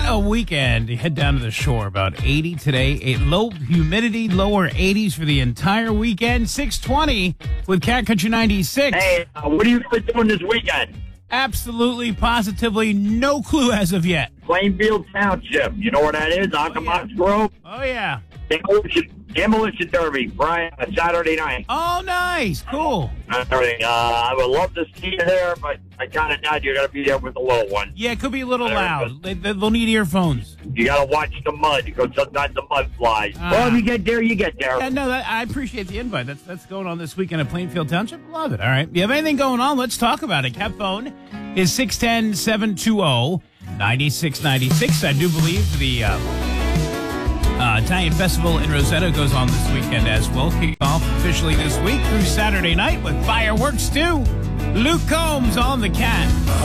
a weekend. You head down to the shore. About 80 today. Low humidity, lower 80s for the entire weekend. 620 with Cat Country 96. Hey, what are you doing this weekend? Absolutely, positively, no clue as of yet. Plainfield Township. You know where that is? Occomox Grove. Oh, yeah. Demolition Derby, Brian, Saturday night. Oh, nice. Cool. I would love to see you there, but I kind of doubt you're going to be there with the little one. Yeah, it could be a little loud. They'll need earphones. You got to watch the mud because sometimes the mud flies. Well, if you get there, you get there. Yeah, no, I appreciate the invite. That's going on this weekend at Plainfield Township. Love it. All right. You have anything going on? Let's talk about it. Cat phone is 610-720-9696. I do believe the Italian Festival in Rosetta goes on this weekend as well. Kick off officially this week through Saturday night with fireworks too. Luke Combs on the Cat.